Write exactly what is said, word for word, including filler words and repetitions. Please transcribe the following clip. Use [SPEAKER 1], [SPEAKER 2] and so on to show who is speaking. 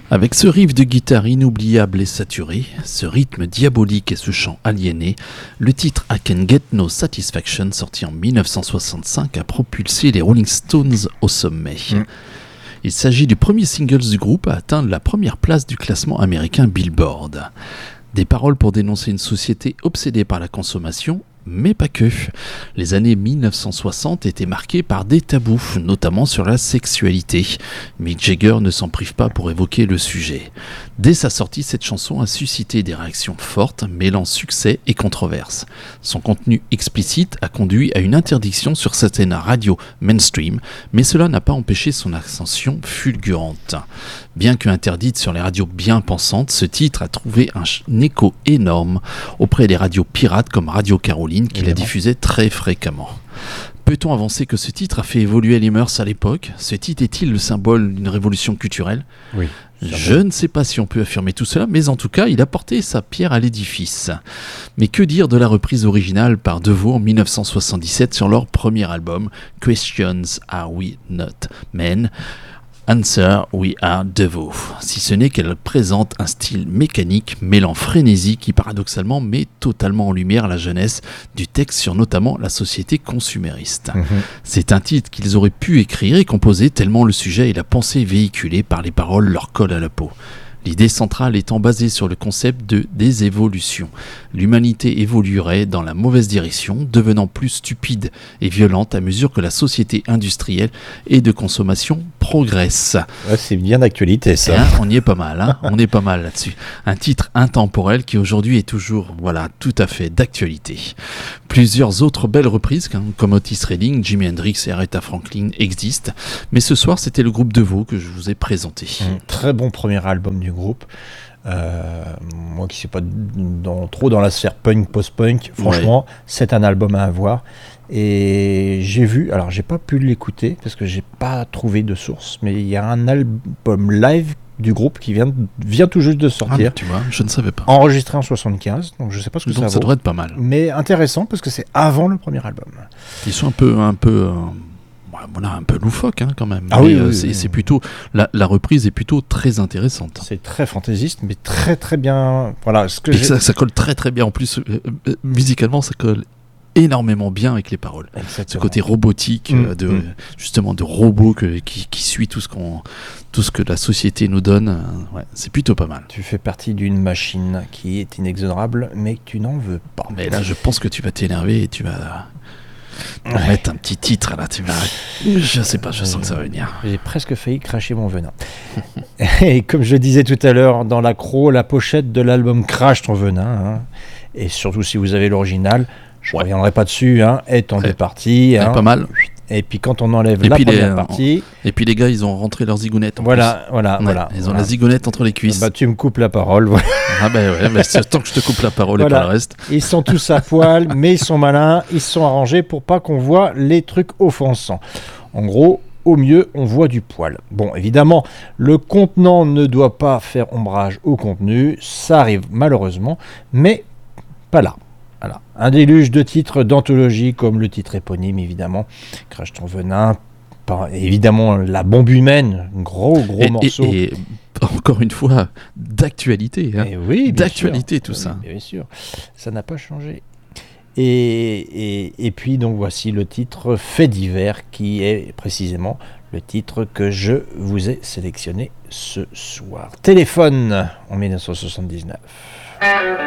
[SPEAKER 1] Avec ce riff de guitare inoubliable et saturé, ce rythme diabolique et ce chant aliéné, le titre I Can Get No Satisfaction, sorti en dix-neuf cent soixante-cinq, a propulsé les Rolling Stones au sommet. Mm. Il s'agit du premier single du groupe à atteindre la première place du classement américain Billboard. Des paroles pour dénoncer une société obsédée par la consommation, mais pas que. Les années dix-neuf cent soixante étaient marquées par des tabous, notamment sur la sexualité. Mick Jagger ne s'en prive pas pour évoquer le sujet. Dès sa sortie, cette chanson a suscité des réactions fortes, mêlant succès et controverse. Son contenu explicite a conduit à une interdiction sur certaines radios mainstream, mais cela n'a pas empêché son ascension fulgurante. Bien que interdite sur les radios bien pensantes, ce titre a trouvé un, un écho énorme auprès des radios pirates comme Radio Caroline, qui Évidemment. La diffusait très fréquemment. Peut-on avancer que ce titre a fait évoluer les mœurs à l'époque ? Ce titre est-il le symbole d'une révolution culturelle ?
[SPEAKER 2] Oui.
[SPEAKER 1] Je ne sais pas si on peut affirmer tout cela, mais en tout cas, il a porté sa pierre à l'édifice. Mais que dire de la reprise originale par Devo en dix-neuf cent soixante-dix-sept sur leur premier album, Questions Are We Not Men ? Answer, We Are Devo, si ce n'est qu'elle présente un style mécanique mêlant frénésie qui paradoxalement met totalement en lumière la jeunesse du texte sur notamment la société consumériste. Mmh. C'est un titre qu'ils auraient pu écrire et composer tellement le sujet et la pensée véhiculée par les paroles leur collent à la peau. L'idée centrale étant basée sur le concept de désévolution. L'humanité évoluerait dans la mauvaise direction, devenant plus stupide et violente à mesure que la société industrielle et de consommation progresse.
[SPEAKER 2] Ouais, c'est bien d'actualité ça.
[SPEAKER 1] Hein, on y est pas mal, hein on est pas mal là-dessus. Un titre intemporel qui aujourd'hui est toujours voilà, tout à fait d'actualité. Plusieurs autres belles reprises, comme Otis Redding, Jimi Hendrix et Aretha Franklin existent, mais ce soir c'était le groupe Devo que je vous ai présenté.
[SPEAKER 2] Mmh, très bon premier album du groupe. Euh, moi qui ne suis pas dans, trop dans la sphère punk, post-punk, franchement, ouais. C'est un album à avoir. Et j'ai vu, alors j'ai pas pu l'écouter parce que j'ai pas trouvé de source, mais il y a un album live du groupe qui vient, vient tout juste de sortir.
[SPEAKER 1] Ah, tu vois, je ne savais pas.
[SPEAKER 2] Enregistré en soixante-quinze, donc je sais pas ce que donc ça vaut.
[SPEAKER 1] Ça devrait être pas mal.
[SPEAKER 2] Mais intéressant parce que c'est avant le premier album.
[SPEAKER 1] Ils sont un peu, un peu. Euh... Voilà, un peu loufoque hein, quand même.
[SPEAKER 2] Ah oui,
[SPEAKER 1] euh,
[SPEAKER 2] oui,
[SPEAKER 1] c'est,
[SPEAKER 2] oui.
[SPEAKER 1] c'est plutôt la, la reprise est plutôt très intéressante.
[SPEAKER 2] C'est très fantaisiste, mais très très bien. Voilà, ce que
[SPEAKER 1] Et
[SPEAKER 2] j'ai...
[SPEAKER 1] ça, ça colle très très bien. En plus, euh, euh, musicalement, ça colle énormément bien avec les paroles.
[SPEAKER 2] Exactement.
[SPEAKER 1] Ce côté robotique, mmh, euh, de mmh. justement de robot que, qui, qui suit tout ce qu'on, tout ce que la société nous donne. Euh, ouais, c'est plutôt pas mal.
[SPEAKER 2] Tu fais partie d'une machine qui est inexorable, mais que tu n'en veux pas.
[SPEAKER 1] Mais là, je pense que tu vas t'énerver et tu vas. On va mettre un petit titre là, tu vas. Je sais pas, je sens que ça va venir.
[SPEAKER 2] J'ai presque failli cracher mon venin. Et comme je disais tout à l'heure dans l'accro, la pochette de l'album Crash ton venin, hein, et surtout si vous avez l'original, je ne ouais. reviendrai pas dessus, hein, est en ouais. deux parties. Hein,
[SPEAKER 1] pas mal.
[SPEAKER 2] Et puis quand on enlève
[SPEAKER 1] et
[SPEAKER 2] la
[SPEAKER 1] les,
[SPEAKER 2] première partie...
[SPEAKER 1] Et puis les gars, ils ont rentré leurs zigounettes.
[SPEAKER 2] Voilà, plus. voilà,
[SPEAKER 1] ouais,
[SPEAKER 2] voilà.
[SPEAKER 1] Ils ont
[SPEAKER 2] voilà.
[SPEAKER 1] la zigounette entre les cuisses.
[SPEAKER 2] Bah, tu me coupes la parole, voilà.
[SPEAKER 1] Ah ben ouais, mais c'est tant que je te coupe la parole
[SPEAKER 2] voilà.
[SPEAKER 1] et pas le reste.
[SPEAKER 2] Ils sont tous à poil, mais ils sont malins, ils se sont arrangés pour pas qu'on voit les trucs offensants. En gros, au mieux, on voit du poil. Bon, évidemment, le contenant ne doit pas faire ombrage au contenu, ça arrive malheureusement, mais pas là. Voilà. Un déluge de titres d'anthologie comme le titre éponyme évidemment, Crash ton venin, par, évidemment la bombe humaine, un gros gros
[SPEAKER 1] et,
[SPEAKER 2] morceau.
[SPEAKER 1] Et, et encore une fois, d'actualité. Hein.
[SPEAKER 2] Et oui,
[SPEAKER 1] d'actualité
[SPEAKER 2] sûr.
[SPEAKER 1] tout
[SPEAKER 2] oui,
[SPEAKER 1] ça.
[SPEAKER 2] Bien sûr, ça n'a pas changé. Et, et, et puis donc voici le titre Fait divers qui est précisément le titre que je vous ai sélectionné ce soir. Téléphone en dix-neuf cent soixante-dix-neuf.